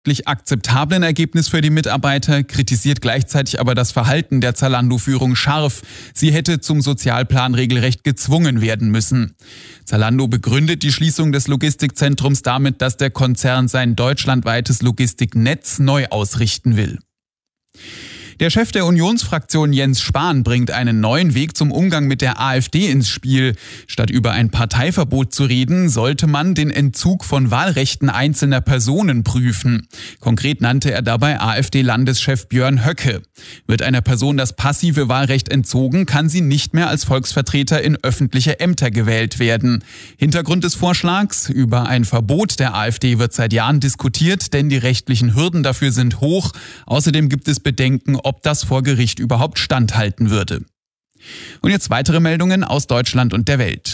akzeptablen Ergebnis für die Mitarbeiter, kritisiert gleichzeitig aber das Verhalten der Zalando-Führung scharf. Sie hätte zum Sozialplan regelrecht gezwungen werden müssen. Zalando begründet die Schließung des Logistikzentrums damit, dass der Konzern sein deutschlandweites Logistiknetz neu ausrichten will. Der Chef der Unionsfraktion Jens Spahn bringt einen neuen Weg zum Umgang mit der AfD ins Spiel. Statt über ein Parteiverbot zu reden, sollte man den Entzug von Wahlrechten einzelner Personen prüfen. Konkret nannte er dabei AfD-Landeschef Björn Höcke. Wird einer Person das passive Wahlrecht entzogen, kann sie nicht mehr als Volksvertreter in öffentliche Ämter gewählt werden. Hintergrund des Vorschlags: Über ein Verbot der AfD wird seit Jahren diskutiert, denn die rechtlichen Hürden dafür sind hoch. Außerdem gibt es Bedenken, ob das vor Gericht überhaupt standhalten würde. Und jetzt weitere Meldungen aus Deutschland und der Welt.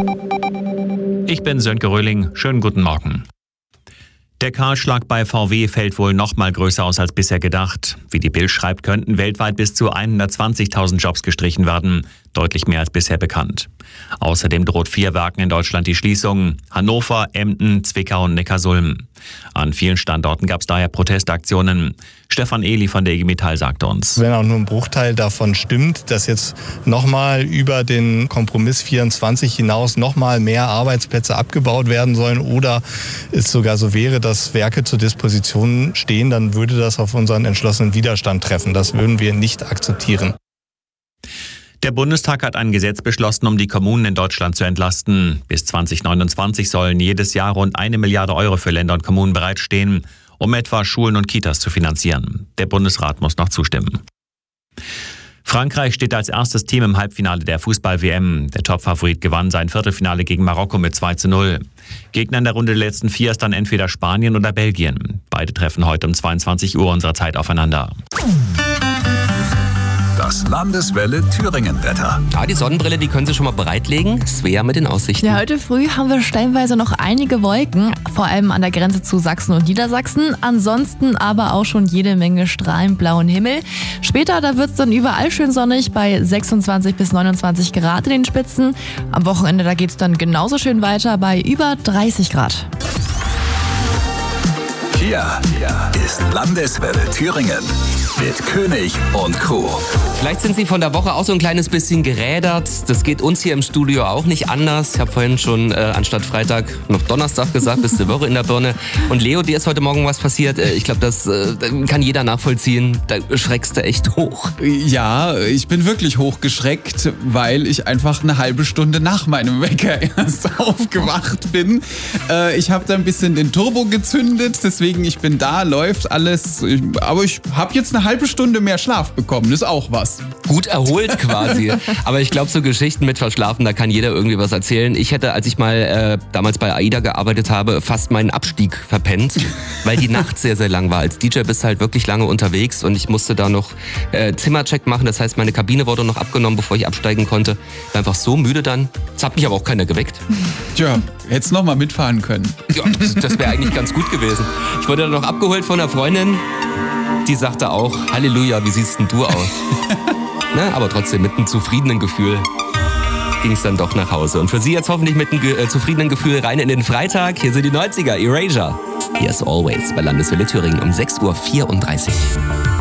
Ich bin Sönke Röhling. Schönen guten Morgen. Der Kahlschlag bei VW fällt wohl noch mal größer aus als bisher gedacht. Wie die Bild schreibt, könnten weltweit bis zu 120.000 Jobs gestrichen werden. Deutlich mehr als bisher bekannt. Außerdem droht 4 Werken in Deutschland die Schließung: Hannover, Emden, Zwickau und Neckarsulm. An vielen Standorten gab es daher Protestaktionen. Stefan Ehli von der IG Metall sagt uns: Wenn auch nur ein Bruchteil davon stimmt, dass jetzt nochmal über den Kompromiss 24 hinaus nochmal mehr Arbeitsplätze abgebaut werden sollen oder es sogar so wäre, dass Werke zur Disposition stehen, dann würde das auf unseren entschlossenen Widerstand treffen. Das würden wir nicht akzeptieren. Der Bundestag hat ein Gesetz beschlossen, um die Kommunen in Deutschland zu entlasten. Bis 2029 sollen jedes Jahr rund 1 Milliarde Euro für Länder und Kommunen bereitstehen, um etwa Schulen und Kitas zu finanzieren. Der Bundesrat muss noch zustimmen. Frankreich steht als erstes Team im Halbfinale der Fußball-WM. Der Topfavorit gewann sein Viertelfinale gegen Marokko mit 2:0. Gegner in der Runde der letzten 4 ist dann entweder Spanien oder Belgien. Beide treffen heute um 22 Uhr unserer Zeit aufeinander. Das Landeswelle Thüringen-Wetter. Die Sonnenbrille, die können Sie schon mal bereitlegen. Svea mit den Aussichten. Ja, heute früh haben wir stellenweise noch einige Wolken, vor allem an der Grenze zu Sachsen und Niedersachsen. Ansonsten aber auch schon jede Menge strahlend blauen Himmel. Später, da wird es dann überall schön sonnig bei 26 bis 29 Grad in den Spitzen. Am Wochenende, da geht es dann genauso schön weiter bei über 30 Grad. Hier ist Landeswelle Thüringen mit König und Crew. Vielleicht sind Sie von der Woche auch so ein kleines bisschen gerädert. Das geht uns hier im Studio auch nicht anders. Ich habe vorhin schon anstatt Freitag noch Donnerstag gesagt, bist du Woche in der Birne. Und Leo, dir ist heute Morgen was passiert. Ich glaube, das kann jeder nachvollziehen. Da schreckst du echt hoch. Ja, ich bin wirklich hochgeschreckt, weil ich einfach eine halbe Stunde nach meinem Wecker erst aufgewacht bin. Ich habe da ein bisschen den Turbo gezündet, deswegen ich bin da, läuft alles. Aber ich habe jetzt eine halbe Stunde mehr Schlaf bekommen, das ist auch was. Gut erholt quasi. Aber ich glaube, so Geschichten mit Verschlafen, da kann jeder irgendwie was erzählen. Ich hätte, als ich mal damals bei AIDA gearbeitet habe, fast meinen Abstieg verpennt, weil die Nacht sehr, sehr lang war. Als DJ bist du halt wirklich lange unterwegs und ich musste da noch Zimmercheck machen. Das heißt, meine Kabine wurde noch abgenommen, bevor ich absteigen konnte. War einfach so müde dann. Das hat mich aber auch keiner geweckt. Tja, hättest noch mal mitfahren können. Ja, das wäre eigentlich ganz gut gewesen. Ich wurde dann noch abgeholt von einer Freundin. Die sagte auch: Halleluja, wie siehst denn du aus? Na, aber trotzdem mit einem zufriedenen Gefühl ging es dann doch nach Hause. Und für Sie jetzt hoffentlich mit einem zufriedenen Gefühl rein in den Freitag. Hier sind die 90er, Erasure. Yes, always bei Landeswelle Thüringen um 6:34 Uhr.